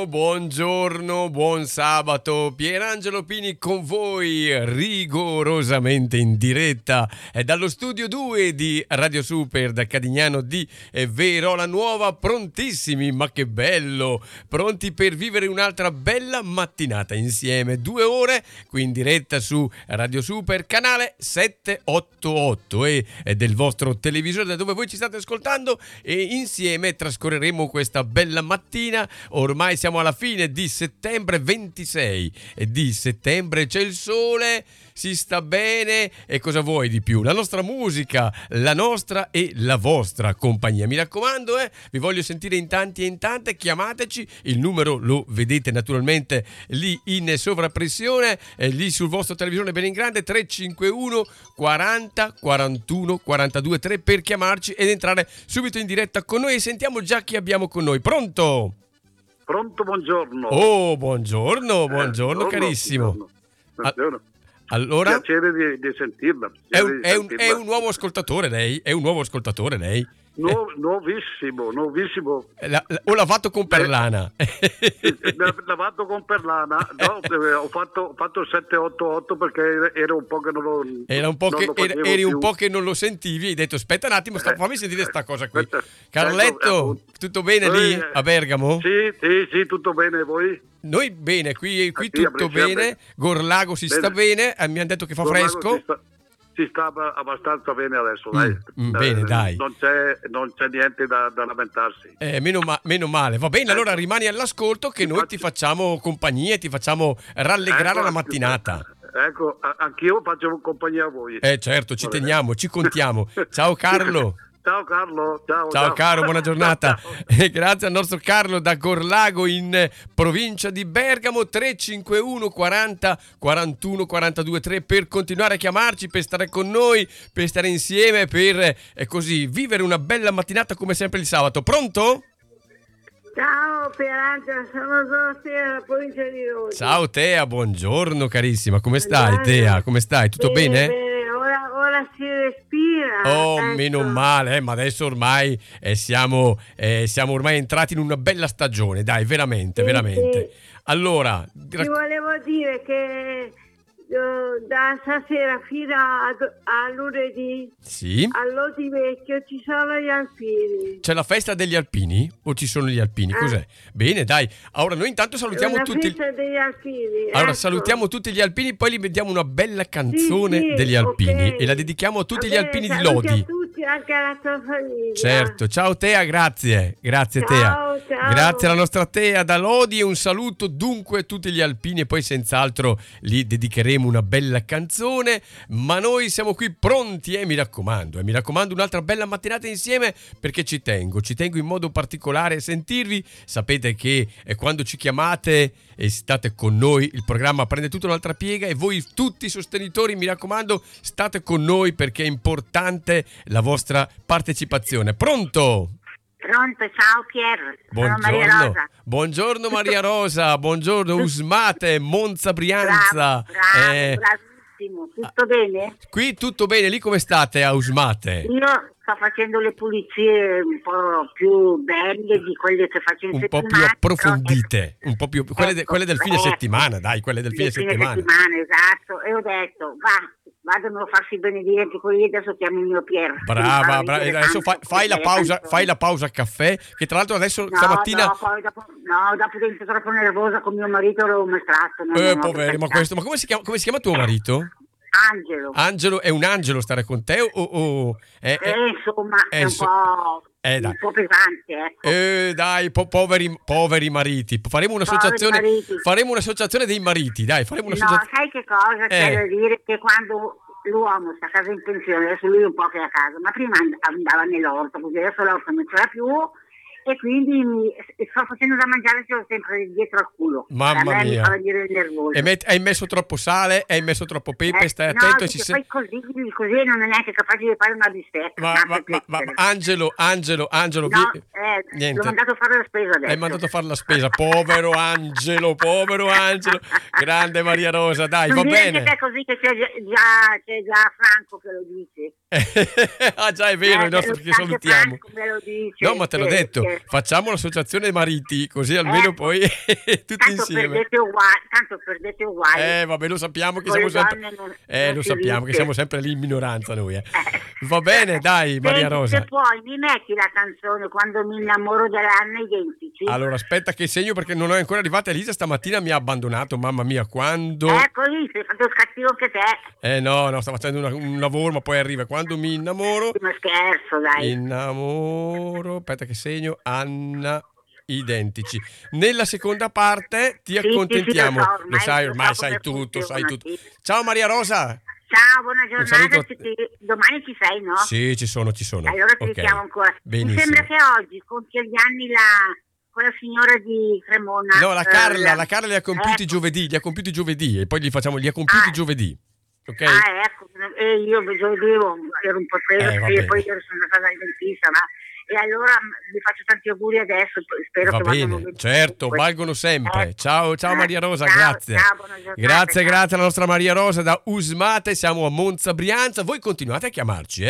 Buongiorno, buon sabato, Pierangelo Pini con voi rigorosamente in diretta dallo studio 2 di Radio Super da Cadignano di Verola Nuova, prontissimi, ma che bello, pronti per vivere un'altra bella mattinata insieme, 2 ore qui in diretta su Radio Super, canale 788 e del vostro televisore da dove voi ci state ascoltando, e insieme trascorreremo questa bella mattina. Ormai siamo alla fine di settembre, 26 di settembre, c'è il sole, si sta bene, e cosa vuoi di più? La nostra musica, la nostra e la vostra compagnia. Mi raccomando, vi voglio sentire in tanti e in tante, chiamateci, il numero lo vedete naturalmente lì in sovrappressione, lì sul vostro televisore bene in grande, 351 40 41 42 3 per chiamarci ed entrare subito in diretta con noi. E sentiamo già chi abbiamo con noi. Pronto? Pronto, buongiorno. Oh, buongiorno carissimo. Buongiorno. Allora? Piacere di sentirla. È un nuovo ascoltatore lei? È un nuovo ascoltatore lei? Nuovissimo. O l'ha fatto con Perlana? L'ha fatto con Perlana. No, ho fatto il 788 perché era un po' che non lo eri un po' che non lo sentivi, hai detto aspetta un attimo, fammi sentire sta cosa qui. Carletto, tutto bene lì a Bergamo? Sì, tutto bene, voi? Noi bene, qui tutto bene, Gorlago si sta bene, mi hanno detto che fa fresco. Si sta abbastanza bene adesso, dai. Bene, dai. Non c'è niente da lamentarsi. Meno male. Va bene, allora rimani all'ascolto che noi ti facciamo compagnia e ti facciamo rallegrare la mattinata. Ecco, anch'io faccio compagnia a voi. Certo, ci teniamo, ci contiamo. Ciao Carlo. Ciao Carlo, ciao caro, buona giornata. Ciao. Grazie al nostro Carlo da Gorlago in provincia di Bergamo. 351 40 41 42 3 per continuare a chiamarci, per stare con noi, per stare insieme, per così vivere una bella mattinata come sempre il sabato. Pronto? Ciao Pierangelo, sono Tea della provincia di Rodi. Ciao Tea, buongiorno carissima, come stai Tea? Come stai? Tutto bene? Ora si respira. Oh, ecco. Meno male, ma adesso ormai siamo ormai entrati in una bella stagione, dai, veramente. Sì. Allora, ti volevo dire che da stasera fino a lunedì, sì, all'Odi Vecchio ci sono gli alpini. C'è la festa degli alpini? O ci sono gli alpini? Cos'è? Bene, dai. Allora noi intanto salutiamo tutti. La festa degli alpini. Allora ecco. Salutiamo tutti gli alpini, poi gli mettiamo una bella canzone degli alpini, okay. E la dedichiamo a tutti gli alpini di Lodi. A tutti, anche alla tua famiglia. Certo, ciao Tea, grazie ciao, Tea. Ciao. Grazie alla nostra Tea da Lodi, e un saluto dunque a tutti gli alpini, e poi senz'altro gli dedicheremo una bella canzone, ma noi siamo qui pronti, mi raccomando, un'altra bella mattinata insieme, perché ci tengo in modo particolare a sentirvi. Sapete che quando ci chiamate e state con noi il programma prende tutta un'altra piega, e voi tutti sostenitori, mi raccomando, state con noi perché è importante la vostra partecipazione. Pronto, ciao Pier. Sono Maria Rosa. Buongiorno Maria Rosa, buongiorno Usmate, Monza, Brianza. Bravissimo, tutto bene? Qui tutto bene, lì come state a Usmate? Io sto facendo le pulizie un po' più belle di quelle che faccio in settimana. Un po' più approfondite, un po' più quelle del fine settimana, dai, quelle del fine settimana. Esatto, e ho detto, vadano a farsi benedire anche quelli, adesso chiamo il mio Pier. Brava, adesso fai la pausa caffè, che tra l'altro adesso stamattina... dopo divento troppo nervosa con mio marito, l'ho mestrato. Povero, ma come si chiama tuo marito? Angelo, è un angelo stare con te o insomma, è un po' pesante, ecco. Dai, poveri mariti. Faremo un'associazione dei mariti, dai, No, sai che cosa c'è da dire? Che quando l'uomo sta a casa in pensione, adesso lui un po' che è a casa, ma prima andava nell'orto, così adesso l'orto non ce l'ha più, e quindi sto facendo da mangiare, ce l'ho sempre dietro al culo. Mamma mia, mi fa venire nervoso. Hai messo troppo sale, hai messo troppo pepe, stai attento. Poi così non è neanche capace di fare una bistecca. Ma Angelo, niente. L'ho mandato a fare la spesa adesso. Hai mandato a fare la spesa, povero Angelo. Grande Maria Rosa, dai, va bene. È così che c'è già Franco che lo dice. Ah già, è vero, il nostro che salutiamo. Me lo dice, No, ma te l'ho detto, facciamo l'associazione mariti, così almeno poi tutti insieme. Tanto perdete uguali. Vabbè, lo sappiamo che siamo sempre lo sappiamo che siamo sempre lì in minoranza noi. Va bene, dai, Maria Rosa. Se puoi mi metti la canzone Quando mi innamoro dell'Anna Identici. Allora, aspetta che segno perché non è ancora arrivata. Elisa stamattina mi ha abbandonato, mamma mia, quando... Così, sei fatto scattivo anche te. No, sta facendo un lavoro, ma poi arriva. Quando mi innamoro... Ma scherzo, dai. Innamoro... Aspetta che segno, Anna... Identici. Nella seconda parte ti accontentiamo. Sì, lo sai, ormai sai tutto, sai tutto. Ciao Maria Rosa. Ciao, buona giornata. Domani ci sei, no? Sì, ci sono. Allora ti chiamo ancora. Benissimo. Mi sembra che oggi compie gli anni quella signora di Cremona. No, la Carla li ha compiuti giovedì, e poi li ha compiuti giovedì. Ok? Ecco, e io giovedì ero un po' presa perché poi io sono andata dal dentista, e allora vi faccio tanti auguri adesso, spero che vadano bene. Certo, valgono sempre. Ciao Maria Rosa, ciao, grazie. Ciao, buona giornata, grazie alla nostra Maria Rosa da Usmate, siamo a Monza Brianza. Voi continuate a chiamarci,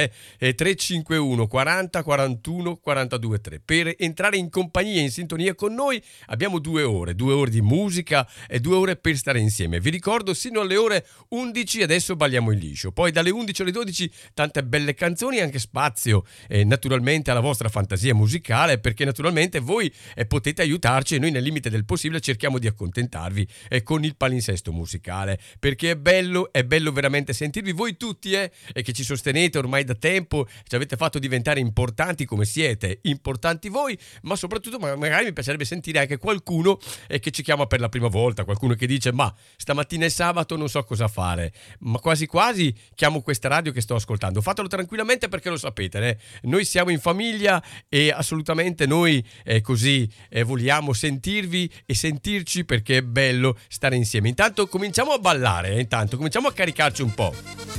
351 40 41 42 3 per entrare in compagnia, in sintonia con noi. Abbiamo 2 ore di musica e 2 ore per stare insieme. Vi ricordo, sino alle ore 11 adesso balliamo il liscio, poi dalle 11 alle 12 tante belle canzoni, anche spazio naturalmente alla vostra fantasia musicale, perché naturalmente voi potete aiutarci e noi nel limite del possibile cerchiamo di accontentarvi con il palinsesto musicale, perché è bello veramente sentirvi voi tutti e che ci sostenete ormai da tempo, ci avete fatto diventare importanti come siete, importanti voi, ma soprattutto magari mi piacerebbe sentire anche qualcuno che ci chiama per la prima volta, qualcuno che dice ma stamattina è sabato, non so cosa fare, ma quasi quasi chiamo questa radio che sto ascoltando. Fatelo tranquillamente perché lo sapete, noi siamo in famiglia e assolutamente noi così vogliamo sentirvi e sentirci, perché è bello stare insieme. Intanto cominciamo a ballare, cominciamo a caricarci un po'.